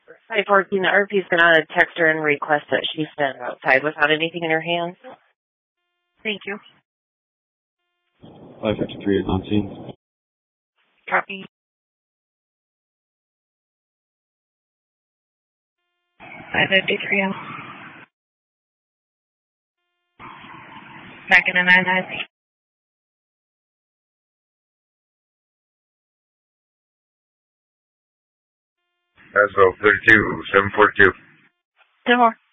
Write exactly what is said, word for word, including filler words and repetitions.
five fourteen, the R P's going to text her and request that she stand outside without anything in her hands. Thank you. five fifty-three is on scene. Copy. five fifty-three. Back in a nine nine. Asphalt thirty-two, seven forty-two. Two more.